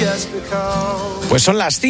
Pues son las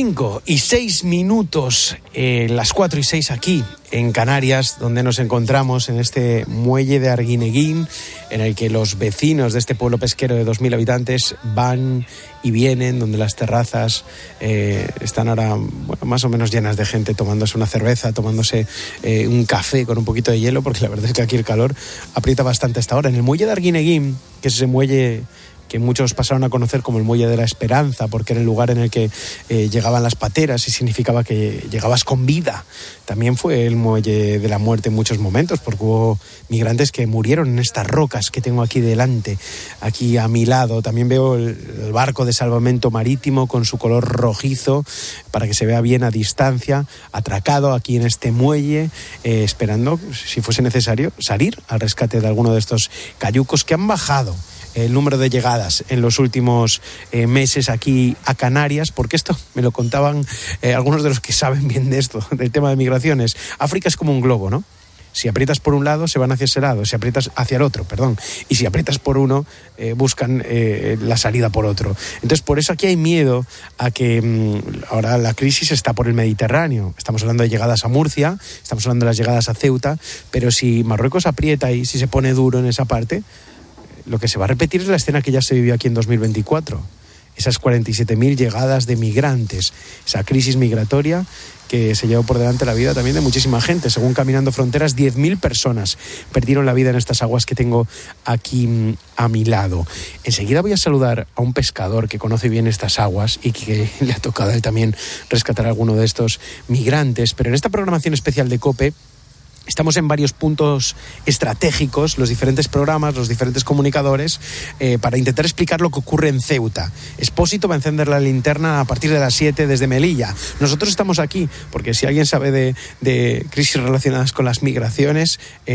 5:06, las 4:06 aquí en Canarias, donde nos encontramos en este muelle de Arguineguín, en el que los vecinos de este pueblo pesquero de 2.000 habitantes van y vienen, donde las terrazas están ahora más o menos llenas de gente tomándose una cerveza, tomándose un café con un poquito de hielo, porque la verdad es que aquí el calor aprieta bastante hasta ahora. En el muelle de Arguineguín, que es ese muelle que muchos pasaron a conocer como el Muelle de la Esperanza, porque era el lugar en el que llegaban las pateras y significaba que llegabas con vida. También fue el Muelle de la Muerte en muchos momentos, porque hubo migrantes que murieron en estas rocas que tengo aquí delante, aquí a mi lado. También veo el barco de salvamento marítimo con su color rojizo, para que se vea bien a distancia, atracado aquí en este muelle, esperando, si fuese necesario, salir al rescate de alguno de estos cayucos que han bajado el número de llegadas en los últimos meses aquí a Canarias, porque esto me lo contaban algunos de los que saben bien de esto, del tema de migraciones. África es como un globo, ¿no? Si aprietas por un lado, se van hacia ese lado, si aprietas hacia el otro, y si aprietas por uno, buscan la salida por otro. Entonces, por eso aquí hay miedo a que ahora la crisis está por el Mediterráneo. Estamos hablando de llegadas a Murcia, estamos hablando de las llegadas a Ceuta, pero si Marruecos aprieta y si se pone duro en esa parte, lo que se va a repetir es la escena que ya se vivió aquí en 2024. Esas 47.000 llegadas de migrantes, esa crisis migratoria que se llevó por delante la vida también de muchísima gente. Según Caminando Fronteras, 10.000 personas perdieron la vida en estas aguas que tengo aquí a mi lado. Enseguida voy a saludar a un pescador que conoce bien estas aguas y que le ha tocado a él también rescatar a alguno de estos migrantes. Pero en esta programación especial de COPE estamos en varios puntos estratégicos, los diferentes programas, los diferentes comunicadores, para intentar explicar lo que ocurre en Ceuta. Expósito va a encender la linterna a partir de las 7 desde Melilla. Nosotros estamos aquí porque si alguien sabe de crisis relacionadas con las migraciones,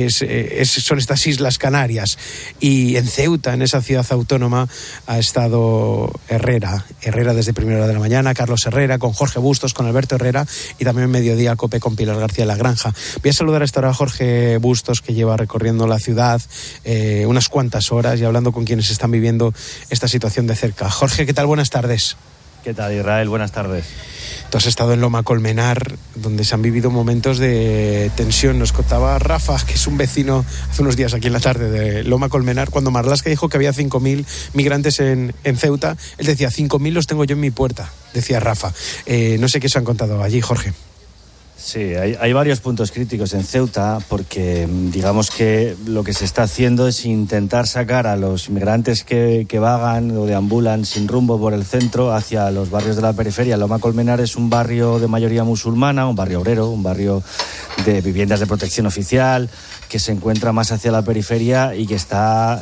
son estas Islas Canarias. Y en Ceuta, en esa ciudad autónoma, ha estado Herrera desde primera hora de la mañana, Carlos Herrera, con Jorge Bustos, con Alberto Herrera, y también en Mediodía COPE con Pilar García La Granja. Voy a saludar a esta hora a Jorge Bustos, que lleva recorriendo la ciudad unas cuantas horas y hablando con quienes están viviendo esta situación de cerca. Jorge, ¿qué tal? Buenas tardes. ¿Qué tal, Israel? Buenas tardes. Tú has estado en Loma Colmenar, donde se han vivido momentos de tensión. Nos contaba Rafa, que es un vecino, hace unos días aquí en la tarde, de Loma Colmenar, cuando Marlaska dijo que había 5.000 migrantes en Ceuta. Él decía, 5.000 los tengo yo en mi puerta, decía Rafa. No sé qué se han contado allí, Jorge. Sí, hay varios puntos críticos en Ceuta, porque digamos que lo que se está haciendo es intentar sacar a los inmigrantes que vagan o deambulan sin rumbo por el centro hacia los barrios de la periferia. Loma Colmenar es un barrio de mayoría musulmana, un barrio obrero, un barrio de viviendas de protección oficial, que se encuentra más hacia la periferia y que está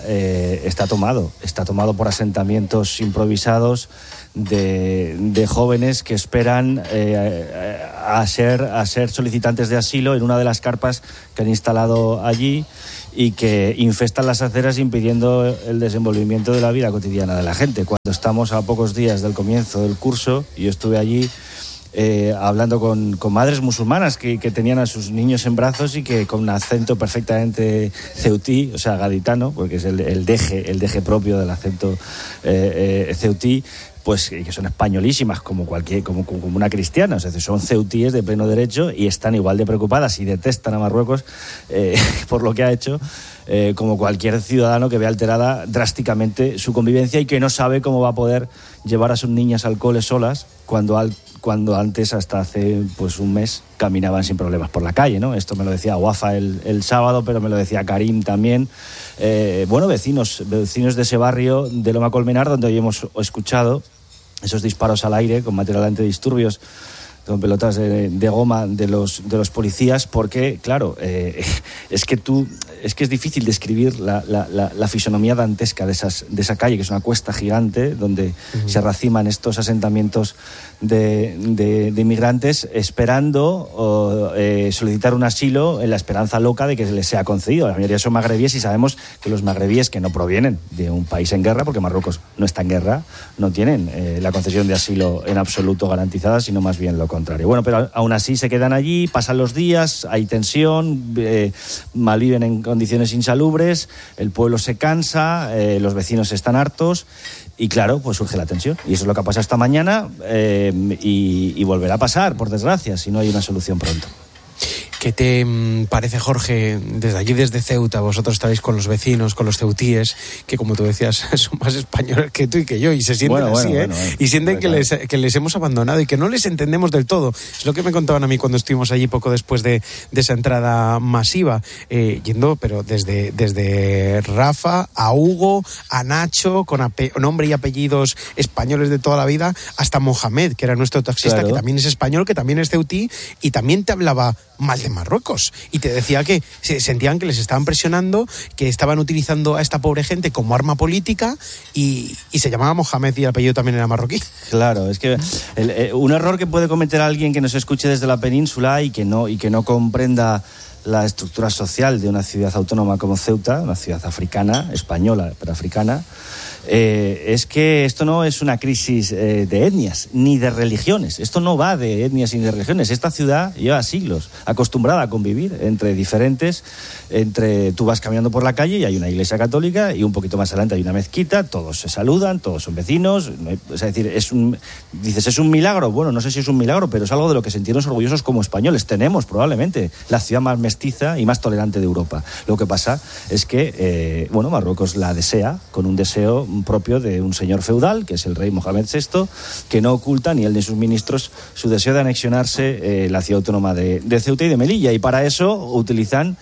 tomado por asentamientos improvisados de jóvenes que esperan a ser solicitantes de asilo en una de las carpas que han instalado allí y que infestan las aceras, impidiendo el desenvolvimiento de la vida cotidiana de la gente. Cuando estamos a pocos días del comienzo del curso, yo estuve allí hablando con madres musulmanas que tenían a sus niños en brazos y que con un acento perfectamente ceutí, o sea, gaditano, porque es el deje propio del acento ceutí, pues que son españolísimas como una cristiana, o sea, son ceutíes de pleno derecho y están igual de preocupadas y detestan a Marruecos por lo que ha hecho, como cualquier ciudadano que ve alterada drásticamente su convivencia y que no sabe cómo va a poder llevar a sus niñas al cole solas cuando antes, hasta hace pues un mes, caminaban sin problemas por la calle, ¿no? Esto me lo decía Wafa el sábado, pero me lo decía Karim también. Vecinos de ese barrio de Loma Colmenar, donde hoy hemos escuchado esos disparos al aire con material antidisturbios, con pelotas de goma de los policías, porque, claro, es que es difícil describir la fisonomía dantesca de esa calle, que es una cuesta gigante donde se raciman estos asentamientos de inmigrantes esperando solicitar un asilo en la esperanza loca de que les sea concedido. La mayoría son magrebíes y sabemos que los magrebíes que no provienen de un país en guerra, porque Marruecos no está en guerra, no tienen la concesión de asilo en absoluto garantizada, sino más bien lo contrario. Bueno, pero aún así se quedan allí, pasan los días, hay tensión, malviven en condiciones insalubres, el pueblo se cansa, los vecinos están hartos y claro, pues surge la tensión. Y eso es lo que ha pasado esta mañana y volverá a pasar, por desgracia, si no hay una solución pronto. ¿Qué te parece, Jorge, desde allí, desde Ceuta? Vosotros estáis con los vecinos, con los ceutíes, que como tú decías, son más españoles que tú y que yo, y se sienten y sienten que les hemos abandonado y que no les entendemos del todo. Es lo que me contaban a mí cuando estuvimos allí poco después de esa entrada masiva, yendo, pero desde Rafa a Hugo, a Nacho, con nombre y apellidos españoles de toda la vida, hasta Mohamed, que era nuestro taxista, claro, que también es español, que también es ceutí, y también te hablaba mal de Marruecos y te decía que sentían que les estaban presionando, que estaban utilizando a esta pobre gente como arma política y se llamaba Mohamed y el apellido también era marroquí. Claro, es que un error que puede cometer alguien que nos escuche desde la península y que no comprenda la estructura social de una ciudad autónoma como Ceuta, una ciudad africana, española, pero africana, es que esto no es una crisis de etnias ni de religiones. Esto no va de etnias ni de religiones. Esta ciudad lleva siglos acostumbrada a convivir entre diferentes. Tú vas caminando por la calle y hay una iglesia católica y un poquito más adelante hay una mezquita, todos se saludan, todos son vecinos. Es decir, ¿es un milagro? Bueno, no sé si es un milagro, pero es algo de lo que sentirnos orgullosos como españoles. Tenemos probablemente la ciudad más mestiza y más tolerante de Europa. Lo que pasa es que, Marruecos la desea con un deseo propio de un señor feudal, que es el rey Mohamed VI, que no oculta ni él ni sus ministros su deseo de anexionarse la ciudad autónoma de Ceuta y de Melilla, y para eso utilizan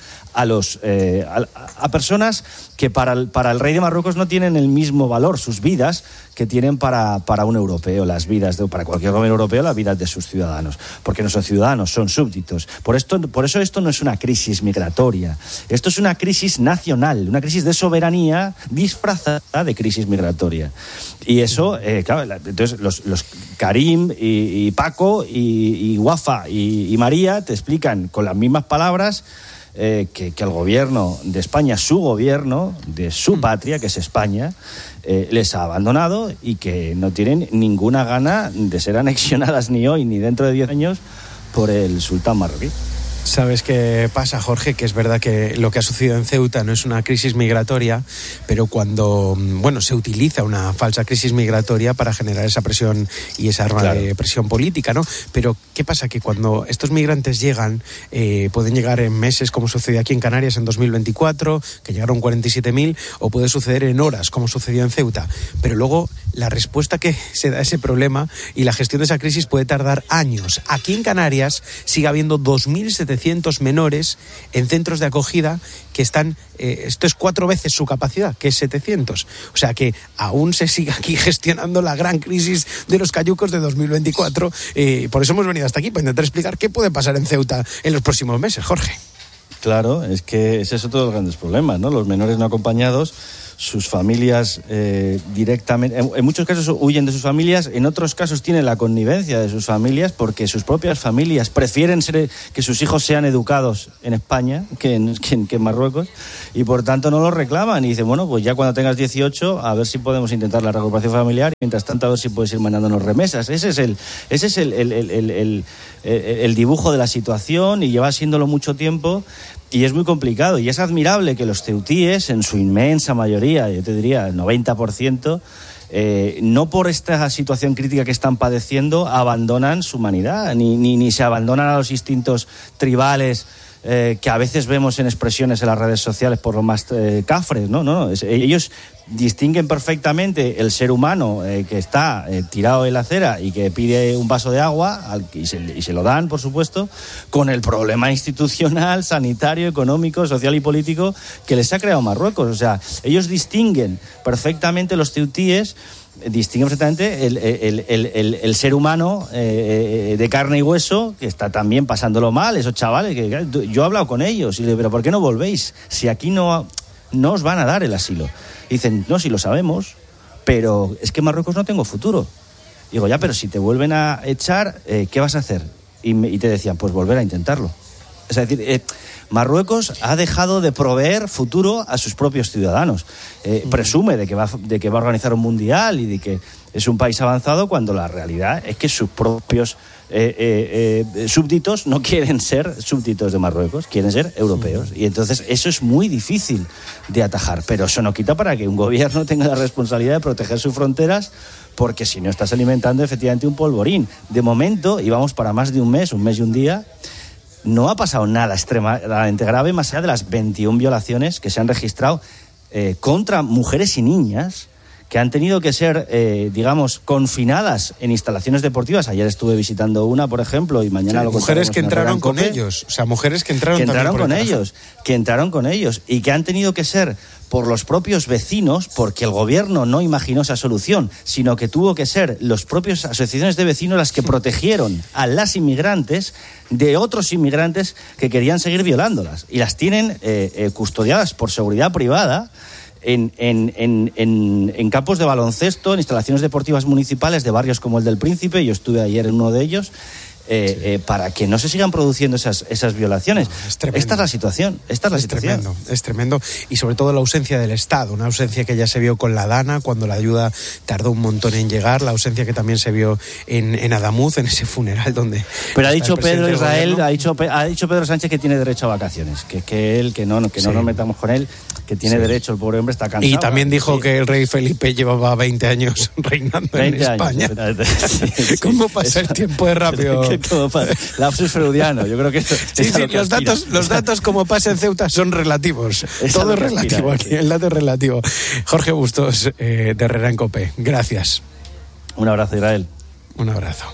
a personas que para el rey de Marruecos no tienen el mismo valor, sus vidas, que tienen para un europeo, para cualquier gobierno europeo, las vidas de sus ciudadanos, porque no son ciudadanos, son súbditos. Por eso esto no es una crisis migratoria, esto es una crisis nacional, una crisis de soberanía disfrazada de crisis migratoria. Y eso, claro, entonces los Karim y Paco y Wafa y María te explican con las mismas palabras que el gobierno de España, su gobierno de su patria, que es España, les ha abandonado y que no tienen ninguna gana de ser anexionadas ni hoy ni dentro de 10 años por el sultán marroquí. ¿Sabes qué pasa, Jorge? Que es verdad que lo que ha sucedido en Ceuta no es una crisis migratoria, pero cuando, se utiliza una falsa crisis migratoria para generar esa presión y esa arma, claro, de presión política, ¿no? Pero ¿qué pasa? Que cuando estos migrantes llegan, pueden llegar en meses, como sucedió aquí en Canarias en 2024, que llegaron 47.000, o puede suceder en horas, como sucedió en Ceuta. Pero luego la respuesta que se da a ese problema y la gestión de esa crisis puede tardar años. Aquí en Canarias sigue habiendo 2.700 menores en centros de acogida que están, esto es 4 veces su capacidad, que es 700. O sea que aún se sigue aquí gestionando la gran crisis de los cayucos de 2024. Por eso hemos venido hasta aquí, para intentar explicar qué puede pasar en Ceuta en los próximos meses, Jorge. Claro, es que ese es otro de los grandes problemas, ¿no? Los menores no acompañados, sus familias directamente, en muchos casos huyen de sus familias, en otros casos tienen la connivencia de sus familias porque sus propias familias prefieren que sus hijos sean educados en España que en Marruecos, y por tanto no los reclaman y dicen, bueno, pues ya cuando tengas 18 a ver si podemos intentar la recuperación familiar y mientras tanto a ver si puedes ir mandándonos remesas. Ese es el dibujo de la situación y lleva siéndolo mucho tiempo. Y es muy complicado, y es admirable que los ceutíes, en su inmensa mayoría, yo te diría el 90%, no por esta situación crítica que están padeciendo, abandonan su humanidad, ni se abandonan a los instintos tribales que a veces vemos en expresiones en las redes sociales por lo más cafres, ¿no? Ellos distinguen perfectamente el ser humano que está tirado en la acera y que pide un vaso de agua y se lo dan, por supuesto, con el problema institucional, sanitario, económico, social y político que les ha creado Marruecos. O sea, ellos distinguen perfectamente, los ceutíes distinguen perfectamente el ser humano de carne y hueso que está también pasándolo mal, esos chavales que yo he hablado con ellos y le digo, pero ¿por qué no volvéis? Si aquí no os van a dar el asilo. Y dicen, no, si lo sabemos, pero es que en Marruecos no tengo futuro. Digo, ya, pero si te vuelven a echar, ¿qué vas a hacer? Y te decían, pues volver a intentarlo. Es decir, Marruecos ha dejado de proveer futuro a sus propios ciudadanos. Presume de que va a organizar un mundial y de que es un país avanzado, cuando la realidad es que sus propios súbditos no quieren ser súbditos de Marruecos, quieren ser europeos. Y entonces eso es muy difícil de atajar, pero eso no quita para que un gobierno tenga la responsabilidad de proteger sus fronteras, porque si no estás alimentando efectivamente un polvorín. De momento, y vamos para más de un mes y un día, no ha pasado nada extremadamente grave, más allá de las 21 violaciones que se han registrado contra mujeres y niñas que han tenido que ser, confinadas en instalaciones deportivas. Ayer estuve visitando una, por ejemplo, y mañana lo mujeres que entraron con ellos. O sea, mujeres que entraron con ellos y que han tenido que ser por los propios vecinos, porque el gobierno no imaginó esa solución, sino que tuvo que ser las propias asociaciones de vecinos las que protegieron a las inmigrantes de otros inmigrantes que querían seguir violándolas. Y las tienen custodiadas por seguridad privada en campos de baloncesto, en instalaciones deportivas municipales de barrios como el del Príncipe. Yo estuve ayer en uno de ellos. Para que no se sigan produciendo esas violaciones. Esta es la situación. Es tremendo. Y sobre todo la ausencia del Estado, una ausencia que ya se vio con la Dana, cuando la ayuda tardó un montón en llegar, la ausencia que también se vio en Adamuz, en ese funeral donde... Pero ha dicho Pedro Israel, ha dicho Pedro Sánchez que tiene derecho a vacaciones, que no nos metamos con él, que tiene derecho, el pobre hombre está cansado. Y también dijo que el rey Felipe llevaba 20 años reinando en España. ¿Cómo pasa el tiempo de rápido? Lapsus freudiano, yo creo que los datos como pasa en Ceuta son relativos. Todo es relativo aquí, el dato es relativo. Jorge Bustos, de Herrera en COPE, gracias. Un abrazo, Israel. Un abrazo.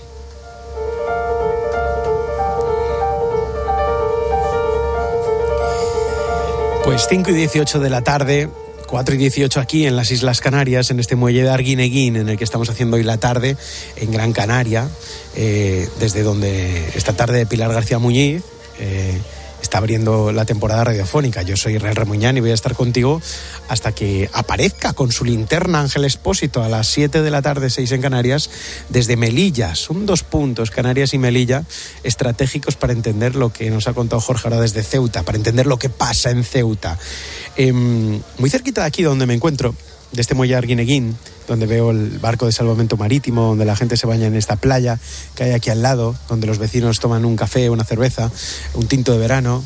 Pues 5:18 de la tarde, 4:18 aquí en las Islas Canarias, en este muelle de Arguineguín, en el que estamos haciendo hoy la tarde, en Gran Canaria, desde donde esta tarde Pilar García Muñiz está abriendo la temporada radiofónica. Yo soy Israel Remuñán y voy a estar contigo hasta que aparezca con su linterna Ángel Expósito a las 7 de la tarde, 6 en Canarias, desde Melilla. Son 2 puntos, Canarias y Melilla, estratégicos para entender lo que nos ha contado Jorge ahora desde Ceuta, para entender lo que pasa en Ceuta. Muy cerquita de aquí donde me encuentro, de este muelle de Arguineguín, donde veo el barco de salvamento marítimo, donde la gente se baña en esta playa que hay aquí al lado, donde los vecinos toman un café, una cerveza, un tinto de verano.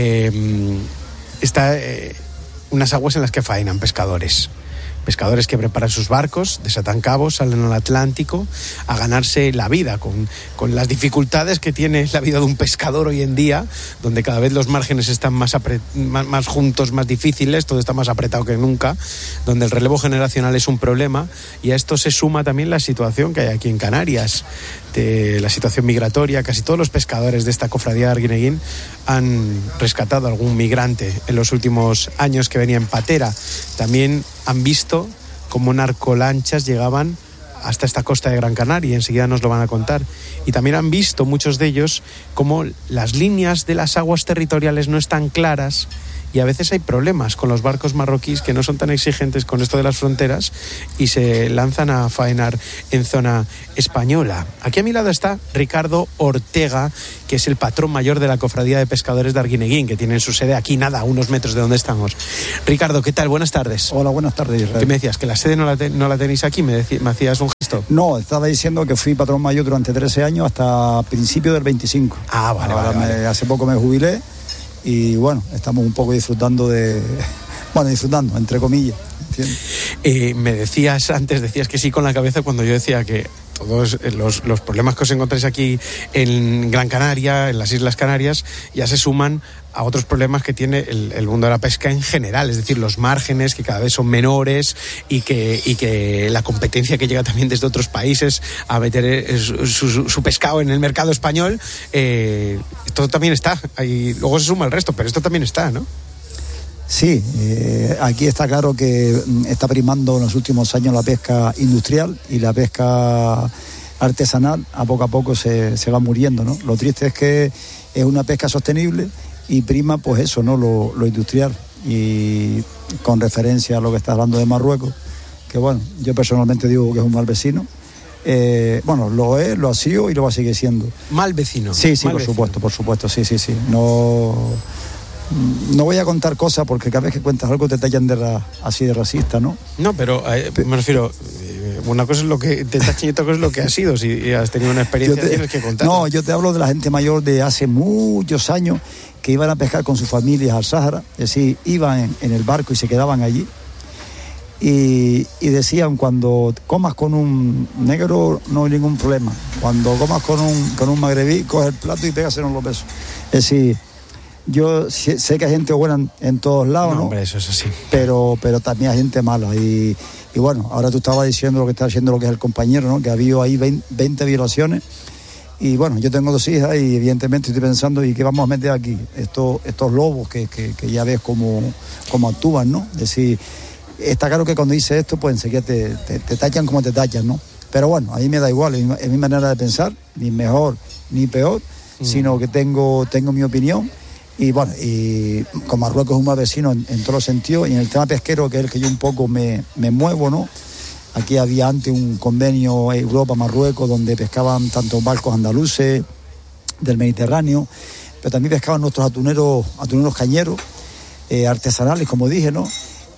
Está unas aguas en las que faenan pescadores que preparan sus barcos, desatan cabos, salen al Atlántico a ganarse la vida con las dificultades que tiene la vida de un pescador hoy en día, donde cada vez los márgenes están más juntos, más difíciles, todo está más apretado que nunca, donde el relevo generacional es un problema, y a esto se suma también la situación que hay aquí en Canarias, de la situación migratoria. Casi todos los pescadores de esta cofradía de Arguineguín han rescatado a algún migrante en los últimos años que venía en patera. También han visto cómo narcolanchas llegaban hasta esta costa de Gran Canaria, y enseguida nos lo van a contar. Y también han visto muchos de ellos cómo las líneas de las aguas territoriales no están claras, y a veces hay problemas con los barcos marroquíes que no son tan exigentes con esto de las fronteras y se lanzan a faenar en zona española. Aquí a mi lado está Ricardo Ortega, que es el patrón mayor de la Cofradía de Pescadores de Arguineguín, que tienen su sede aquí, nada, a unos metros de donde estamos. Ricardo, ¿qué tal? Buenas tardes. Hola, buenas tardes, Israel. ¿Qué me decías? ¿Que la sede no la tenéis aquí? ¿Me hacías un gesto? No, estaba diciendo que fui patrón mayor durante 13 años hasta principios del 25. Ah, vale. Hace poco me jubilé. Y bueno, estamos un poco disfrutando, entre comillas, ¿entiendes? Me decías que sí con la cabeza cuando yo decía que todos los problemas que os encontráis aquí en Gran Canaria, en las Islas Canarias, ya se suman a otros problemas que tiene el mundo de la pesca en general, es decir, los márgenes que cada vez son menores y que la competencia que llega también desde otros países a meter su pescado en el mercado español, esto también está, y luego se suma el resto, pero esto también está, ¿no? Sí, aquí está claro que está primando en los últimos años la pesca industrial, y la pesca artesanal a poco se va muriendo, ¿no? Lo triste es que es una pesca sostenible y prima pues eso, ¿no? Lo industrial. Y con referencia a lo que está hablando de Marruecos, que bueno, yo personalmente digo que es un mal vecino, bueno, lo es, lo ha sido y lo va a seguir siendo. Mal vecino. Sí, mal por vecino. supuesto, sí. No voy a contar cosas porque cada vez que cuentas algo te tallan así de racista, ¿no? No, pero me refiero, una cosa es lo que te tachan y otra cosa es lo que has sido. Si has tenido una experiencia tienes que contar. No, yo te hablo de la gente mayor de hace muchos años que iban a pescar con sus familias al Sáhara, es decir, iban en el barco y se quedaban allí. Y decían, cuando comas con un negro no hay ningún problema. Cuando comas con un magrebí, coge el plato y pégaselo en los besos. Es decir, yo sé que hay gente buena en todos lados, ¿no? Hombre, eso es así. Pero también hay gente mala. Y bueno, ahora tú estabas diciendo lo que está haciendo lo que es el compañero, ¿no? Que ha habido ahí 20 violaciones. Y bueno, yo tengo 2 hijas y evidentemente estoy pensando, ¿y qué vamos a meter aquí? Estos lobos que ya ves cómo actúan, ¿no? Es decir, está claro que cuando dices esto, pues enseguida te tachan como te tachan, ¿no? Pero bueno, a mí me da igual, es mi manera de pensar, ni mejor ni peor, sino que tengo mi opinión. Y bueno, y con Marruecos es un buen vecino en todos los sentidos, y en el tema pesquero, que es el que yo un poco me muevo, ¿no? Aquí había antes un convenio Europa-Marruecos donde pescaban tanto barcos andaluces del Mediterráneo, pero también pescaban nuestros atuneros cañeros, artesanales, como dije, ¿no?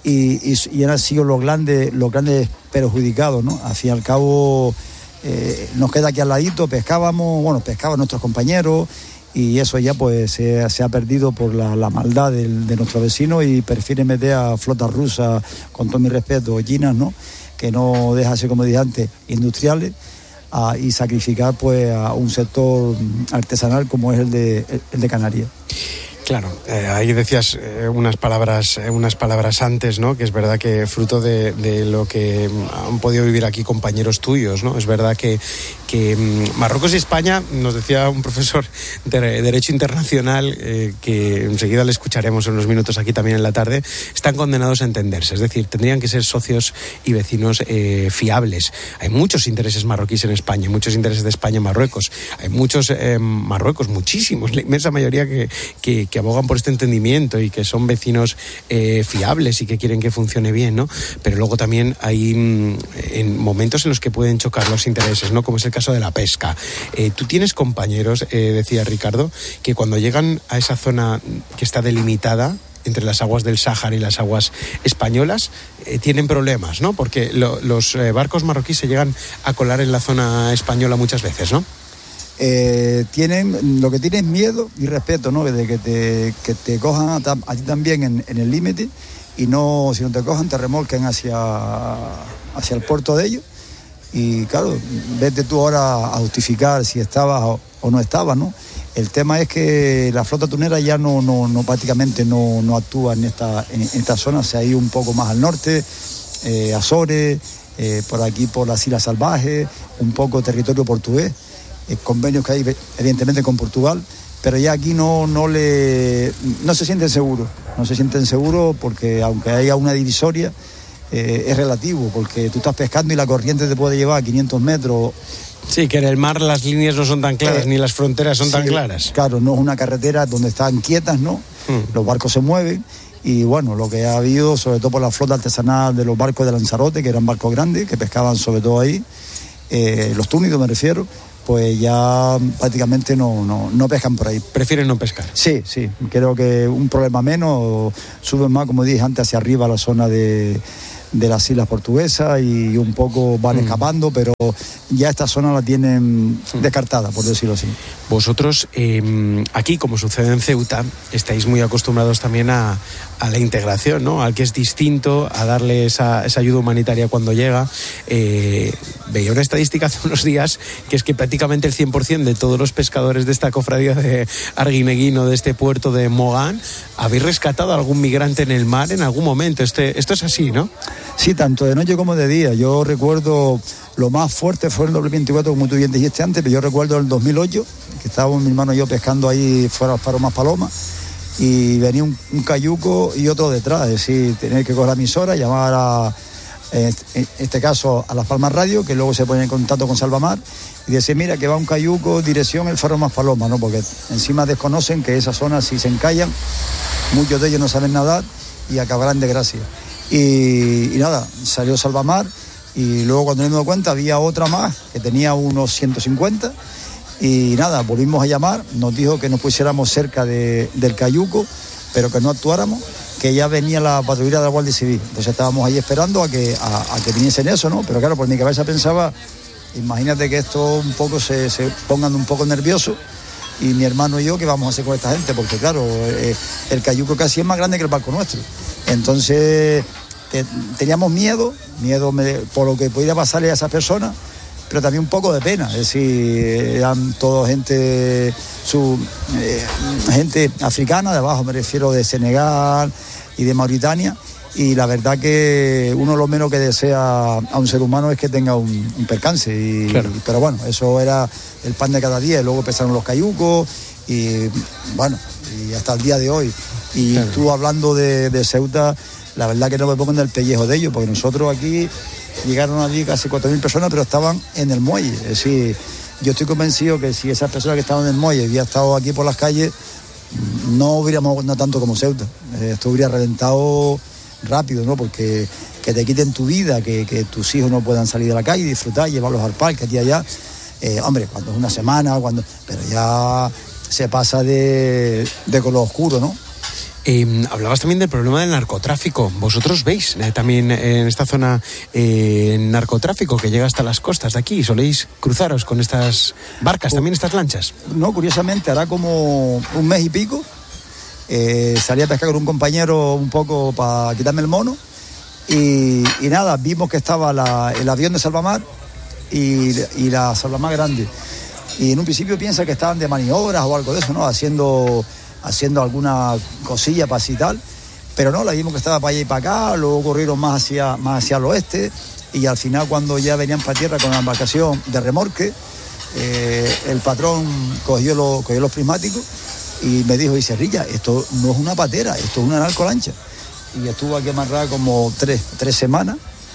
Y han sido los grandes perjudicados, ¿no? Al fin y al cabo, nos queda aquí al ladito, pescaban nuestros compañeros, y eso ya pues se ha perdido por la maldad de nuestros vecinos, y prefieren meter a flotas rusas, con todo mi respeto, chinas, ¿no? Que no deja de ser, como dije antes, industriales, y sacrificar pues a un sector artesanal como es el de Canarias. Claro, ahí decías unas palabras antes, ¿no? Que es verdad que fruto de lo que han podido vivir aquí compañeros tuyos, ¿no? Es verdad que Marruecos y España, nos decía un profesor de Derecho Internacional, que enseguida le escucharemos en unos minutos aquí también en la tarde, están condenados a entenderse. Es decir, tendrían que ser socios y vecinos fiables. Hay muchos intereses marroquíes en España, muchos intereses de España en Marruecos. Hay muchos Marruecos, muchísimos, la inmensa mayoría que abogan por este entendimiento y que son vecinos fiables y que quieren que funcione bien, ¿no? Pero luego también hay en momentos en los que pueden chocar los intereses, ¿no? Como es el caso de la pesca. Tú tienes compañeros, decía Ricardo, que cuando llegan a esa zona que está delimitada entre las aguas del Sáhara y las aguas españolas, tienen problemas, ¿no? Porque los barcos marroquíes se llegan a colar en la zona española muchas veces, ¿no? Lo que tienen miedo y respeto, ¿no? De que te cojan a ti también en el límite, y no, si no te cojan, te remolquen hacia el puerto de ellos. Y claro, vete tú ahora a justificar si estabas o no estabas, ¿no? El tema es que la flota tunera ya no prácticamente no actúa en esta zona. Se ha ido un poco más al norte, Azores, por aquí por las Islas Salvajes, un poco territorio portugués. Convenios que hay evidentemente con Portugal, pero ya aquí no se sienten seguros, porque aunque haya una divisoria, es relativo, porque tú estás pescando y la corriente te puede llevar a 500 metros. Sí, que en el mar las líneas no son tan claras, ni las fronteras son tan claras. Claro, no es una carretera donde están quietas, ¿no? Los barcos se mueven. Y bueno, lo que ha habido, sobre todo por la flota artesanal de los barcos de Lanzarote, que eran barcos grandes, que pescaban sobre todo ahí, los túnidos me refiero, pues ya prácticamente no pescan por ahí. ¿Prefieren no pescar? Sí, creo que un problema menos, suben más, como dije antes, hacia arriba a la zona de las islas portuguesas, y un poco van escapando, pero ya esta zona la tienen descartada, por decirlo así. Vosotros, aquí, como sucede en Ceuta, estáis muy acostumbrados también a la integración, ¿no? Al que es distinto, a darle esa ayuda humanitaria cuando llega. Veía una estadística hace unos días que es que prácticamente el 100% de todos los pescadores de esta cofradía de Arguineguín o de este puerto de Mogán, habéis rescatado a algún migrante en el mar en algún momento. Esto es así, ¿no? Sí, tanto de noche como de día. Yo recuerdo, lo más fuerte fue el 2024, como tú bien dijiste antes, pero yo recuerdo el 2008, que estábamos mi hermano y yo pescando ahí fuera al Faro Más Paloma, y venía un cayuco y otro detrás, es decir, tener que coger la emisora, llamar en este caso a Las Palmas Radio, que luego se pone en contacto con Salvamar, y decir, mira, que va un cayuco, dirección el Faro Más Paloma, ¿no? Porque encima desconocen que esa zona, si se encallan, muchos de ellos no saben nadar y acabarán de gracia. Y nada, salió Salvamar, y luego cuando nos dimos cuenta había otra más que tenía unos 150 y nada, volvimos a llamar, nos dijo que nos pusiéramos cerca del Cayuco, pero que no actuáramos, que ya venía la patrulla de la Guardia Civil. Entonces estábamos ahí esperando a que viniesen eso, ¿no? Pero claro, por mi cabeza pensaba, imagínate que esto un poco se pongan un poco nerviosos, y mi hermano y yo, ¿qué vamos a hacer con esta gente? Porque claro, el Cayuco casi es más grande que el barco nuestro. Entonces teníamos miedo por lo que pudiera pasarle a esas personas, pero también un poco de pena. Es decir, eran toda gente africana, de abajo me refiero, de Senegal y de Mauritania, y la verdad que uno lo menos que desea a un ser humano es que tenga un percance, claro. Pero bueno, eso era el pan de cada día, y luego empezaron los cayucos y bueno, y hasta el día de hoy. Y claro, tú hablando de Ceuta, la verdad que no me pongo en el pellejo de ellos, porque nosotros aquí llegaron allí casi 4.000 personas, pero estaban en el muelle. Es decir, yo estoy convencido que si esas personas que estaban en el muelle hubieran estado aquí por las calles, no hubiéramos no tanto como Ceuta. Esto hubiera reventado rápido, ¿no? Porque que te quiten tu vida, que tus hijos no puedan salir de la calle, disfrutar, llevarlos al parque, aquí y allá. Hombre, cuando es una semana, pero ya se pasa de color oscuro, ¿no? Hablabas también del problema del narcotráfico. ¿Vosotros veis también en esta zona narcotráfico que llega hasta las costas de aquí? ¿Soléis cruzaros con estas barcas, también estas lanchas? No, curiosamente, hará como un mes y pico. Salí a pescar con un compañero un poco para quitarme el mono y nada, vimos que estaba el avión de Salvamar y la Salvamar grande. Y en un principio piensa que estaban de maniobras o algo de eso, ¿no? Haciendo alguna cosilla para así y tal, pero no, la vimos que estaba para allá y para acá, luego corrieron más hacia el oeste, y al final cuando ya venían para tierra con la embarcación de remorque, el patrón cogió los prismáticos y me dijo, dice, Rilla, esto no es una patera, esto es una narcolancha. Y estuvo aquí amarrada como tres semanas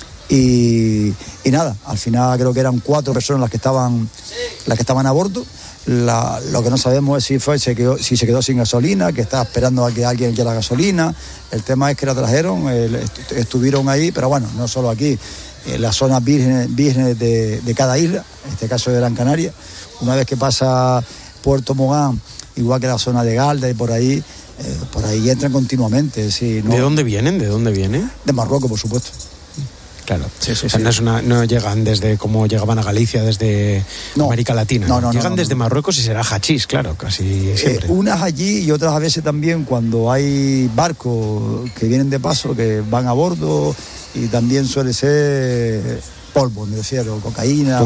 y nada, al final creo que eran 4 personas las que estaban a bordo. Lo que no sabemos es si se quedó sin gasolina, que está esperando a que alguien quiera gasolina. El tema es que la trajeron, estuvieron ahí, pero bueno, no solo aquí, en las zonas vírgenes de cada isla, en este caso de Gran Canaria. Una vez que pasa Puerto Mogán, igual que la zona de Galda y por ahí entran continuamente. Sí, ¿no? ¿De dónde vienen? De Marruecos, por supuesto. Claro, sí. O sea, no llegan desde como llegaban a Galicia, desde América Latina. No, llegan desde Marruecos y será hachís, claro, casi siempre. Unas allí y otras a veces también cuando hay barcos que vienen de paso, que van a bordo, y también suele ser polvo, me refiero, cocaína.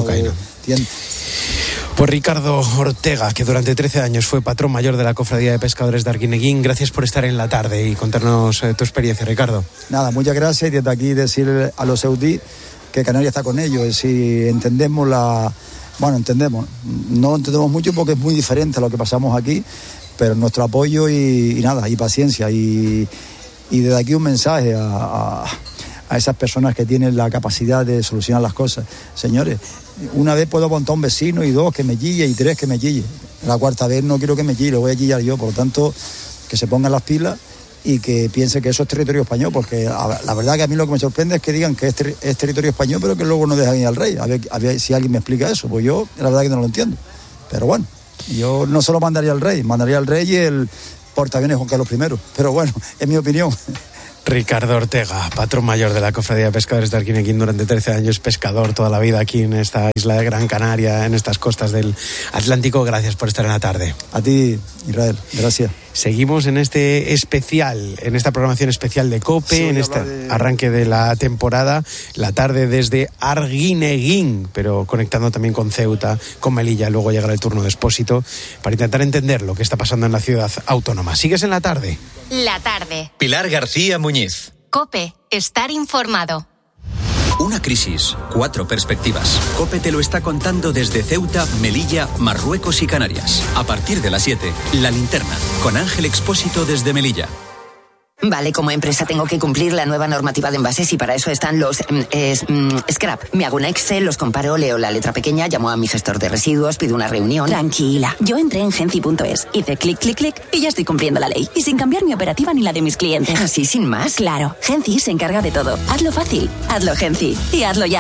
Pues Ricardo Ortega, que durante 13 años fue patrón mayor de la Cofradía de Pescadores de Arguineguín, gracias por estar en la tarde y contarnos tu experiencia, Ricardo. Nada, muchas gracias, y desde aquí decirle a los saudíes que Canarias está con ellos. Es decir, entendemos, no entendemos mucho porque es muy diferente a lo que pasamos aquí, pero nuestro apoyo y paciencia, y desde aquí un mensaje a esas personas que tienen la capacidad de solucionar las cosas. Señores, una vez puedo aguantar un vecino, y 2 que me chille, y 3 que me chille. La 4ª vez no quiero que me chille, lo voy a chillar yo. Por lo tanto, que se pongan las pilas y que piense que eso es territorio español, porque la verdad que a mí lo que me sorprende es que digan que es territorio español, pero que luego no dejan ir al rey. A ver si alguien me explica eso, pues yo la verdad que no lo entiendo. Pero bueno, yo no solo mandaría al rey y el portaaviones Juan Carlos I, pero bueno, es mi opinión. Ricardo Ortega, patrón mayor de la Cofradía de Pescadores de Arguineguín, durante 13 años, pescador toda la vida aquí en esta isla de Gran Canaria, en estas costas del Atlántico. Gracias por estar en la tarde. A ti, Israel, gracias. Seguimos en este especial, en esta programación especial de COPE, sí, en este arranque de la temporada, la tarde desde Arguineguín, pero conectando también con Ceuta, con Melilla. Luego llegará el turno de Expósito para intentar entender lo que está pasando en la ciudad autónoma. ¿Sigues en la tarde? La tarde. Pilar García Muñiz. COPE, estar informado. Una crisis, 4 perspectivas. COPE te lo está contando desde Ceuta, Melilla, Marruecos y Canarias. A partir de las 7, La Linterna, con Ángel Expósito desde Melilla. Vale, como empresa tengo que cumplir la nueva normativa de envases y para eso están los scrap. Me hago un Excel, los comparo, leo la letra pequeña, llamo a mi gestor de residuos, pido una reunión. Tranquila, yo entré en Genci.es, hice clic, clic, clic y ya estoy cumpliendo la ley. Y sin cambiar mi operativa ni la de mis clientes. ¿Así sin más? Claro, Genci se encarga de todo. Hazlo fácil, hazlo Genci y hazlo ya.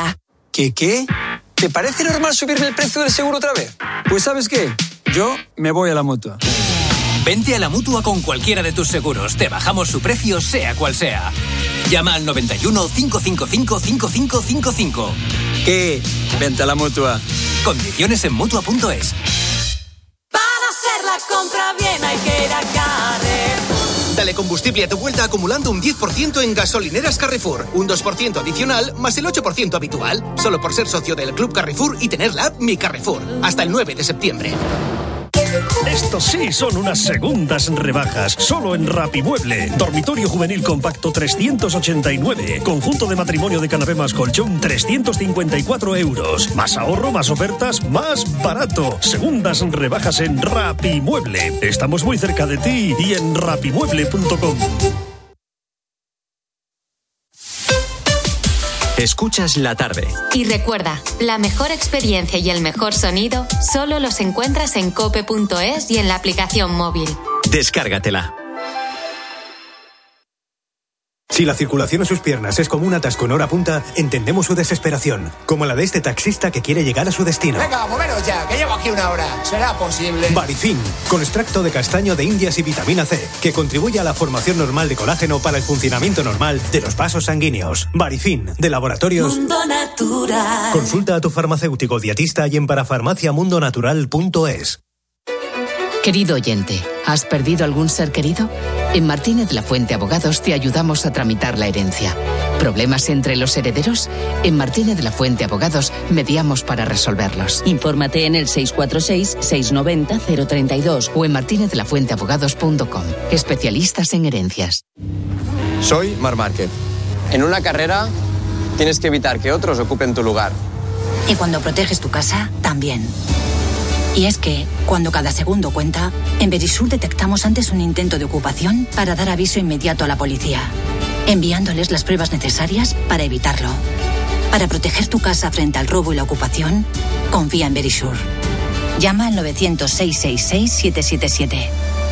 ¿Qué? ¿Te parece normal subirme el precio del seguro otra vez? Pues ¿sabes qué? Yo me voy a la Mutua. Vente a la Mutua con cualquiera de tus seguros. Te bajamos su precio, sea cual sea. Llama al 91 555 5555. ¿Qué? Vente a la Mutua. Condiciones en Mutua.es. Para hacer la compra bien hay que ir a Carrefour. Dale combustible a tu vuelta acumulando un 10% en gasolineras Carrefour. Un 2% adicional más el 8% habitual. Solo por ser socio del Club Carrefour y tener la app Mi Carrefour. Hasta el 9 de septiembre. Estos sí son unas segundas rebajas. Solo en Rapimueble. Dormitorio juvenil compacto 389. Conjunto de matrimonio de canapé más colchón 354 euros. Más ahorro, más ofertas, más barato. Segundas rebajas en Rapimueble. Estamos muy cerca de ti y en rapimueble.com. Escuchas La Tarde. Y recuerda, la mejor experiencia y el mejor sonido solo los encuentras en cope.es y en la aplicación móvil. Descárgatela. Si la circulación en sus piernas es como un atasco en hora punta, entendemos su desesperación, como la de este taxista que quiere llegar a su destino. Venga, moveros ya, que llevo aquí una hora. ¿Será posible? Barifin, con extracto de castaño de indias y vitamina C, que contribuye a la formación normal de colágeno para el funcionamiento normal de los vasos sanguíneos. Barifin, de Laboratorios Mundo Natural. Consulta a tu farmacéutico dietista y en parafarmaciamundonatural.es. Querido oyente, ¿has perdido algún ser querido? En Martínez de la Fuente Abogados te ayudamos a tramitar la herencia. ¿Problemas entre los herederos? En Martínez de la Fuente Abogados mediamos para resolverlos. Infórmate en el 646-690-032 o en martinezelafuenteabogados.com. Especialistas en herencias. Soy Marc Márquez. En una carrera tienes que evitar que otros ocupen tu lugar. Y cuando proteges tu casa, también. Y es que, cuando cada segundo cuenta, en Verisur detectamos antes un intento de ocupación para dar aviso inmediato a la policía, enviándoles las pruebas necesarias para evitarlo. Para proteger tu casa frente al robo y la ocupación, confía en Verisur. Llama al 900-666-777.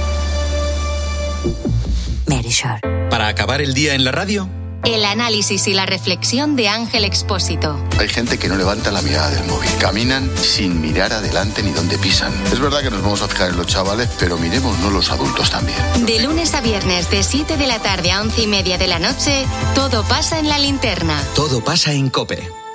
Verisur. Para acabar el día en la radio, El análisis y la reflexión de Ángel Expósito. Hay gente que no levanta la mirada del móvil. Caminan sin mirar adelante ni dónde pisan. Es verdad que nos vamos a fijar en los chavales, pero miremos los adultos también. De lunes a viernes, de 7 de la tarde a 11:30 de la noche, todo pasa en La Linterna. todo pasa en COPE.